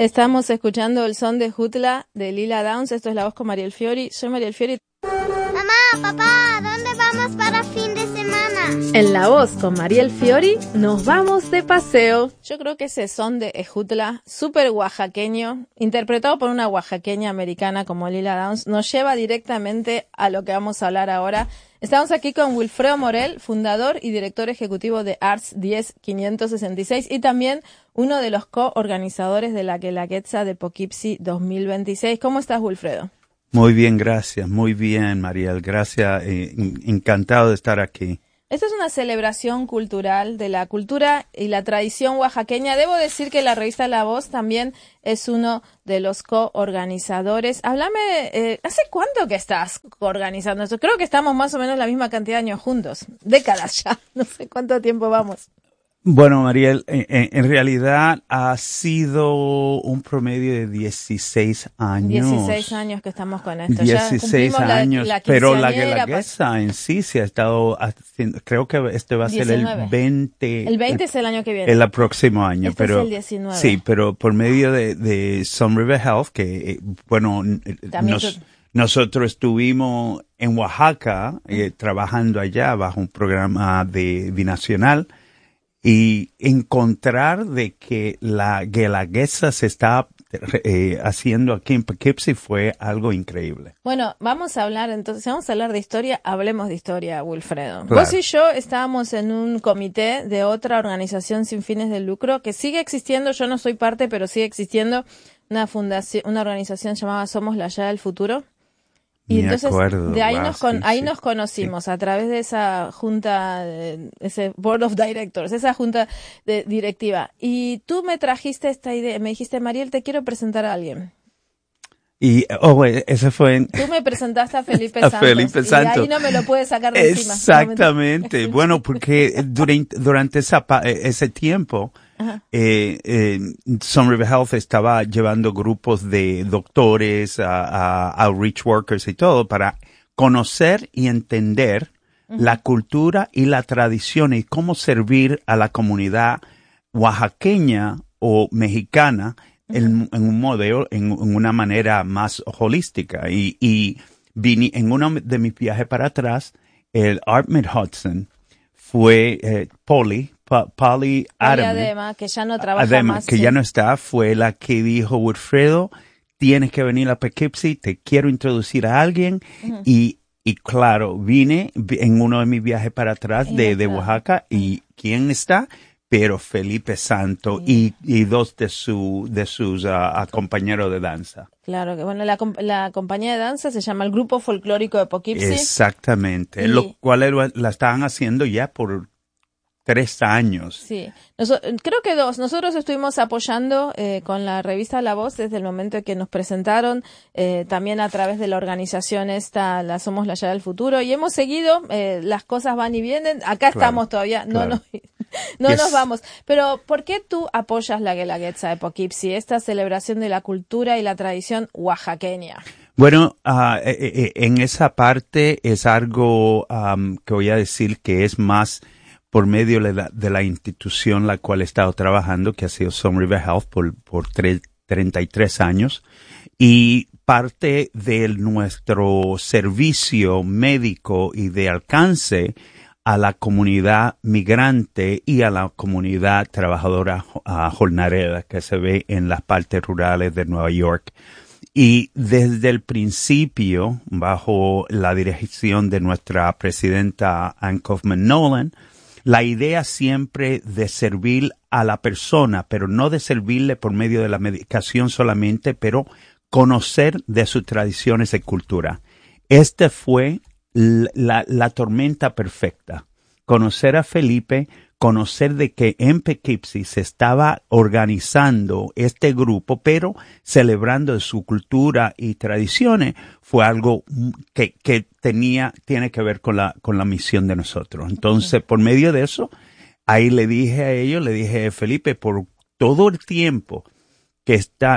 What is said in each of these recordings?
Estamos escuchando el son de Jutla de Lila Downs. Esto es La Voz con Mariel Fiori. Soy Mariel Fiori. Mamá, papá, ¿dónde vamos para fin de semana? En La Voz con Mariel Fiori nos vamos de paseo. Yo creo que ese son de Ejutla, súper oaxaqueño, interpretado por una oaxaqueña americana como Lila Downs, nos lleva directamente a lo que vamos a hablar ahora. Estamos aquí con Wilfredo Morel, fundador y director ejecutivo de Arts 10566 y también uno de los coorganizadores de la Guelaguetza de Poughkeepsie 2026. ¿Cómo estás, Wilfredo? Muy bien, gracias. Muy bien, Mariel. Gracias. Encantado de estar aquí. Esta es una celebración cultural de la cultura y la tradición oaxaqueña. Debo decir que la revista La Voz también es uno de los coorganizadores. Háblame, ¿hace cuánto que estás coorganizando esto? Creo que estamos más o menos la misma cantidad de años juntos. Décadas ya. No sé cuánto tiempo vamos. Bueno, Mariel, en realidad ha sido un promedio de 16 años. 16 años que estamos con esto. 16 años, pero la Guelaguetza en sí se ha estado haciendo, creo que este va a 19. Ser el 20. El 20 es el año que viene. El próximo año. Este pero es el 19. Sí, pero por medio de Sun River Health, que, bueno, nosotros estuvimos en Oaxaca, trabajando allá bajo un programa binacional. Y encontrar de que la Guelaguetza se está haciendo aquí en Poughkeepsie fue algo increíble. Bueno, vamos a hablar de historia, hablemos de historia, Wilfredo. Claro. Vos y yo estábamos en un comité de otra organización sin fines de lucro que sigue existiendo, yo no soy parte, pero sigue existiendo, una fundación, una organización llamada Somos la Llave del Futuro. Y entonces, de ahí nos conocimos, a través de esa junta, ese Board of Directors, esa junta directiva. Y tú me trajiste esta idea, me dijiste, Mariel, te quiero presentar a alguien. Y, ese fue... Tú me presentaste a Felipe Santos. Y ahí no me lo puedes sacar de encima. Exactamente. Bueno, porque durante ese tiempo, Sun River Health estaba llevando grupos de doctores, outreach workers y todo para conocer y entender la cultura y la tradición y cómo servir a la comunidad oaxaqueña o mexicana en un modelo, en una manera más holística. Y vine en uno de mis viajes para atrás, el Artmid Hudson fue Polly Adema, que ya no trabaja más. Que ya no está, fue la que dijo, Wilfredo, tienes que venir a Poughkeepsie, te quiero introducir a alguien. Y claro, vine en uno de mis viajes para atrás de Oaxaca. ¿Y quién está? Pero Felipe Santo y dos de sus compañeros de danza. Claro, que bueno, la compañía de danza se llama el Grupo Folclórico de Poughkeepsie. Exactamente, lo cual la estaban haciendo ya por 3 años. Sí, creo que 2. Nosotros estuvimos apoyando con la revista La Voz desde el momento en que nos presentaron, también a través de la organización la Somos la Llave del Futuro, y hemos seguido, las cosas van y vienen, acá estamos todavía, no nos vamos. Pero, ¿por qué tú apoyas la Guelaguetza de Poughkeepsie, esta celebración de la cultura y la tradición oaxaqueña? Bueno, en esa parte es algo que voy a decir que es más por medio de la institución la cual he estado trabajando, que ha sido Sun River Health por 33 años, y parte de nuestro servicio médico y de alcance a la comunidad migrante y a la comunidad trabajadora jornalera que se ve en las partes rurales de Nueva York. Y desde el principio, bajo la dirección de nuestra presidenta Ann Kaufman Nolan, la idea siempre de servir a la persona, pero no de servirle por medio de la medicación solamente, pero conocer de sus tradiciones y cultura. Este fue la tormenta perfecta. Conocer a Felipe, conocer de que en Poughkeepsie se estaba organizando este grupo, pero celebrando su cultura y tradiciones, fue algo que tiene que ver con la misión de nosotros. Entonces, por medio de eso, ahí le dije a Felipe, por todo el tiempo que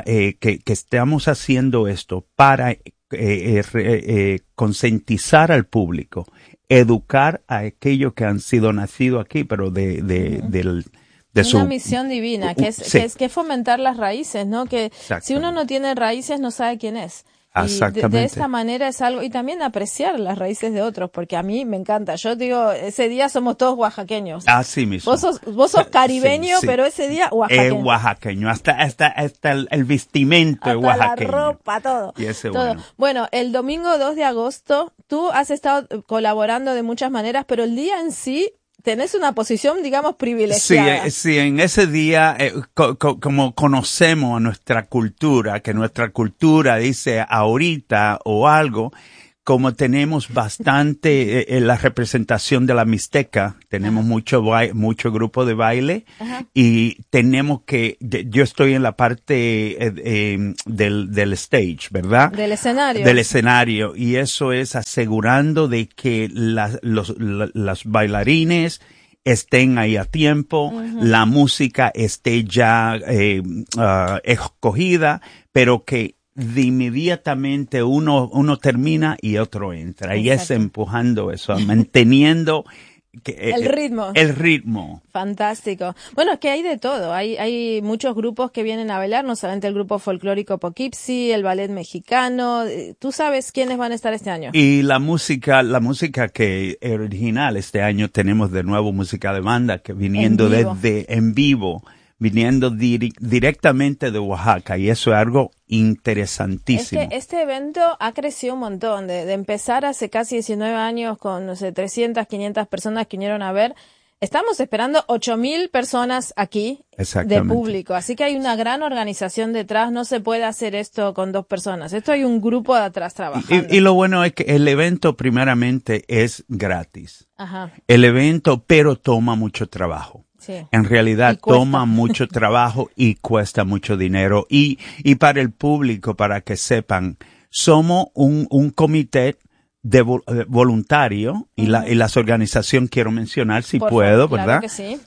estamos haciendo esto para concientizar al público, educar a aquellos que han sido nacidos aquí, pero del Una misión divina, que es fomentar las raíces, ¿no? Que si uno no tiene raíces no sabe quién es. Y de esta manera es algo, y también apreciar las raíces de otros, porque a mí me encanta. Yo digo, ese día somos todos oaxaqueños. Así mismo. Vos sos caribeño, sí. pero ese día oaxaqueño. Oaxaqueño, hasta el vestimento es oaxaqueño. La ropa, todo. Y ese todo. Bueno, el domingo 2 de agosto, tú has estado colaborando de muchas maneras, pero el día en sí, tenés una posición, digamos, privilegiada. Sí, en ese día, como conocemos a nuestra cultura, que nuestra cultura dice ahorita o algo, como tenemos bastante la representación de la Mixteca, tenemos mucho grupo de baile. Ajá. Y tenemos yo estoy en la parte del stage, ¿verdad? Del escenario. Del escenario, y eso es asegurando de que los bailarines estén ahí a tiempo, la música esté ya escogida, pero que de inmediatamente uno termina y otro entra. Exacto. Y es empujando eso, manteniendo el ritmo. El ritmo. Fantástico. Bueno, es que hay de todo. Hay muchos grupos que vienen a bailar, no solamente el grupo folclórico Poughkeepsie, el ballet mexicano. ¿Tú sabes quiénes van a estar este año? Y la música que original este año tenemos de nuevo música de banda que viniendo en vivo. Viniendo directamente de Oaxaca, y eso es algo interesantísimo. Es que este evento ha crecido un montón, de empezar hace casi 19 años con, no sé, 300, 500 personas que vinieron a ver. Estamos esperando 8,000 personas aquí de público, así que hay una gran organización detrás, no se puede hacer esto con 2 personas, esto hay un grupo de atrás trabajando. Y lo bueno es que el evento primeramente es gratis. Ajá. El evento, pero toma mucho trabajo. Sí. En realidad toma mucho trabajo y cuesta mucho dinero. Y para el público, para que sepan, somos un comité de voluntario y las organizaciones quiero mencionar si puedo, ¿verdad? Claro que sí.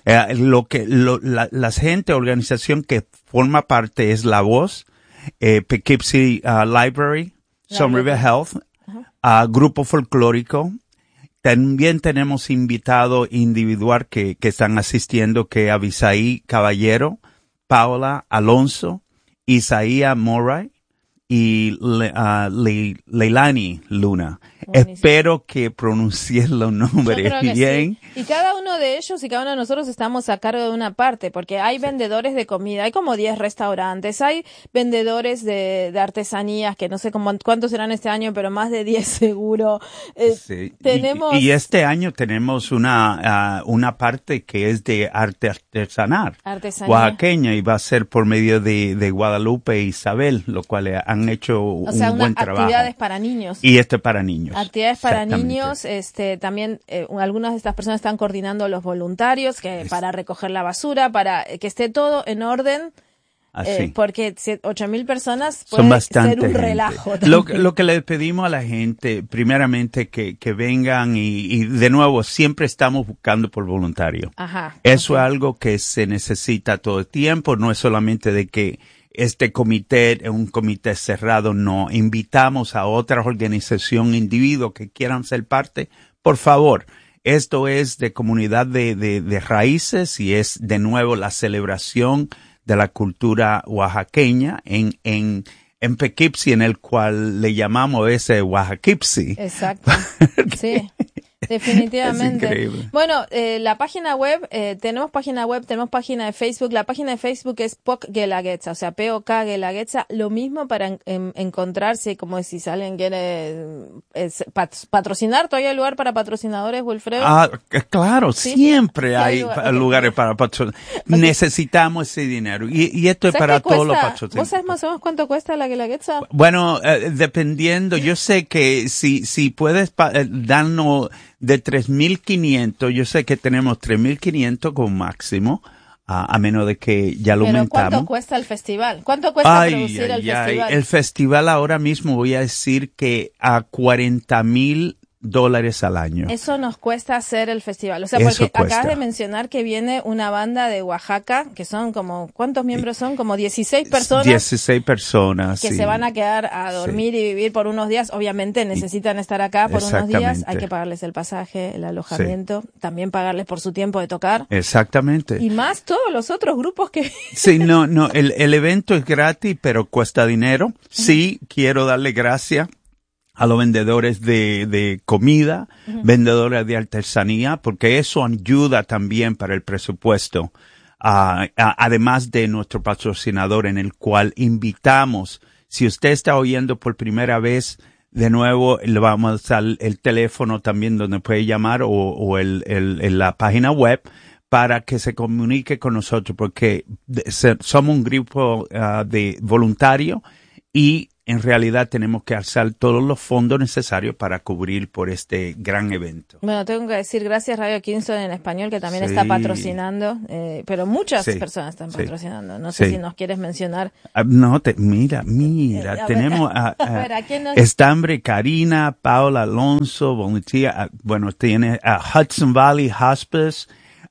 La gente, organización que forma parte es La Voz, Poughkeepsie Library, Sun River Health, Grupo Folclórico. También tenemos invitado individual que están asistiendo, que Abisaí Caballero, Paola Alonso, Isaías Moray y Leilani Luna. Buenísimo. Espero que pronuncie los nombres bien. Sí. Y cada uno de ellos y cada uno de nosotros estamos a cargo de una parte, porque hay vendedores de comida, hay como 10 restaurantes, hay vendedores de artesanías, que no sé cuántos serán este año, pero más de 10 seguro. Sí. Tenemos... Y este año tenemos una parte que es de arte artesanal. Oaxaqueña, y va a ser por medio de Guadalupe e Isabel, lo cual han hecho un buen trabajo. Actividades para niños. Y para niños. Actividades para niños, también algunas de estas personas están coordinando los voluntarios para recoger la basura, para que esté todo en orden. Porque 8,000 personas puede ser un relajo. Lo que le pedimos a la gente, primeramente, que vengan y de nuevo, siempre estamos buscando por voluntario. Ajá. Eso es algo que se necesita todo el tiempo, no es solamente de que este comité es un comité cerrado, no. Invitamos a otras organizaciones, individuos que quieran ser parte. Por favor, esto es de comunidad de raíces y es de nuevo la celebración de la cultura oaxaqueña en Poughkeepsie, en el cual le llamamos ese Oaxaquipsi. Exacto. Sí. Definitivamente. Es increíble. Bueno, la página web, tenemos página de Facebook. La página de Facebook es POC Guelaguetza, o sea, POK Guelaguetza. Lo mismo para encontrarse, como si alguien quiere patrocinar. ¿Todavía hay lugar para patrocinadores, Wilfredo? Claro, ¿sí? Siempre hay lugares okay. para patrocinar. Okay. Necesitamos ese dinero. Y esto es para todos los patrocinadores. ¿Vos sabés más o menos cuánto cuesta la Guelaguetza? Bueno, dependiendo, yo sé que si puedes darnos de 3,500, yo sé que tenemos 3,500 como máximo, a menos de que ya lo aumentamos. ¿Pero cuánto cuesta el festival? ¿Cuánto cuesta producir el festival? El festival ahora mismo voy a decir que a 40,000 $100 al año. Eso nos cuesta hacer el festival. O sea, Eso porque cuesta. acabas de mencionar que viene una banda de Oaxaca, que son como, ¿cuántos miembros son? Como 16 personas. 16 personas, que sí. se van a quedar a dormir y vivir por unos días. Obviamente necesitan estar acá por unos días. Hay que pagarles el pasaje, el alojamiento, también pagarles por su tiempo de tocar. Exactamente. Y más todos los otros grupos que... Sí, no, el evento es gratis, pero cuesta dinero. Sí, quiero darle gracias a los vendedores de comida, vendedores de artesanía, porque eso ayuda también para el presupuesto. Además de nuestro patrocinador, en el cual invitamos, si usted está oyendo por primera vez, de nuevo le vamos a dar el teléfono también donde puede llamar o la página web para que se comunique con nosotros, porque somos un grupo de voluntarios y en realidad tenemos que alzar todos los fondos necesarios para cubrir por este gran evento. Bueno, tengo que decir gracias Radio Kingston en español, que también está patrocinando, pero muchas personas están patrocinando. No sé si nos quieres mencionar. No, mira, tenemos está Hambre Karina, Paola Alonso, bueno, tiene Hudson Valley Hospice.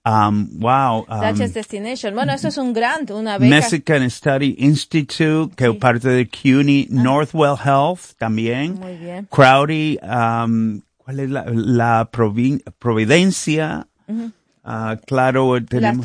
Duchess Destination. Bueno, eso es un grant, una beca. Mexican Study Institute, que es parte de CUNY. Northwell Health también. Muy bien. Crowdy, ¿cuál es la Providencia? Claro, tenemos.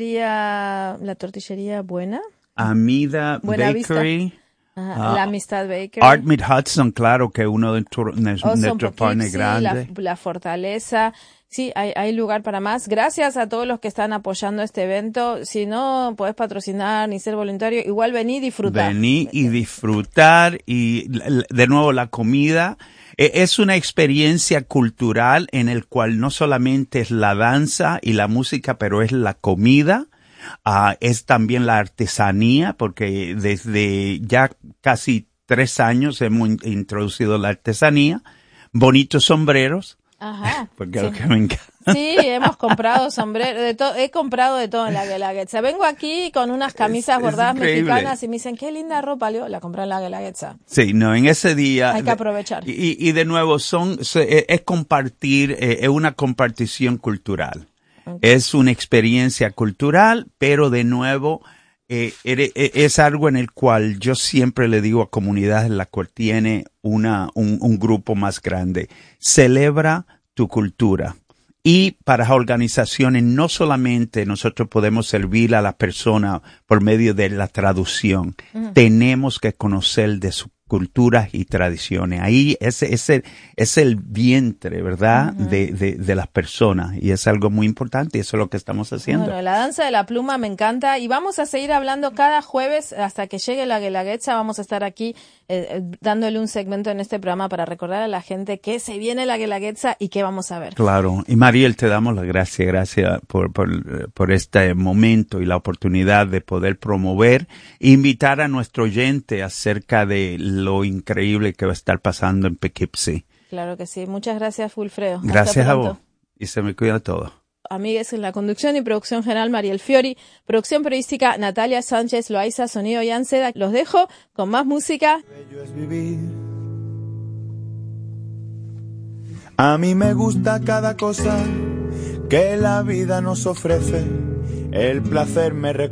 La tortillería buena. Amida Buena Bakery. La Amistad Bakery. Art Meet Hudson, claro, que es uno de nuestros partners grandes. La Fortaleza. Sí, hay lugar para más. Gracias a todos los que están apoyando este evento. Si no podés patrocinar ni ser voluntario, igual vení y disfrutar. Vení y disfrutar. Y de nuevo la comida. Es una experiencia cultural en el cual no solamente es la danza y la música, pero es la comida. Es también la artesanía, porque desde ya casi 3 años hemos introducido la artesanía. Bonitos sombreros. Ajá. Porque es lo que me encanta. Sí, hemos comprado sombreros, he comprado de todo en la Guelaguetza. Vengo aquí con unas camisas bordadas mexicanas y me dicen, qué linda ropa, Leo, la compré en la Guelaguetza. Sí, no, en ese día. Hay que aprovechar. Y de nuevo, es compartir, es una compartición cultural. Okay. Es una experiencia cultural, pero de nuevo, es algo en el cual yo siempre le digo a comunidades en la cual tiene un grupo más grande. Celebra tu cultura. Y para las organizaciones, no solamente nosotros podemos servir a las personas por medio de la traducción, tenemos que conocer de sus culturas y tradiciones. Ahí es el vientre, ¿verdad? De las personas. Y es algo muy importante y eso es lo que estamos haciendo. Bueno, la danza de la pluma me encanta y vamos a seguir hablando cada jueves hasta que llegue la Guelaguetza. Vamos a estar aquí dándole un segmento en este programa para recordar a la gente que se viene la Guelaguetza y qué vamos a ver. Claro. Y Mariel, te damos las gracias. Gracias por este momento y la oportunidad de poder promover e invitar a nuestro oyente acerca de lo increíble que va a estar pasando en Poughkeepsie. Claro que sí. Muchas gracias, Wilfredo. Gracias a vos. Y se me cuida todo. Amigues, en la conducción y producción general, Mariel Fiori. Producción periodística, Natalia Sánchez Loaiza. Sonido y Anceda. Los dejo con más música. Bello es vivir. A mí me gusta cada cosa que la vida nos ofrece. El placer me